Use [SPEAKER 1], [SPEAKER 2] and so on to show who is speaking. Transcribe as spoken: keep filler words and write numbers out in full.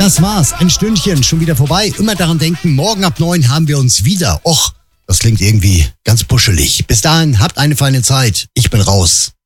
[SPEAKER 1] Das war's. Ein Stündchen schon wieder vorbei. Immer daran denken, morgen ab neun haben wir uns wieder. Och, das klingt irgendwie ganz puschelig. Bis dahin, habt eine feine Zeit. Ich bin raus.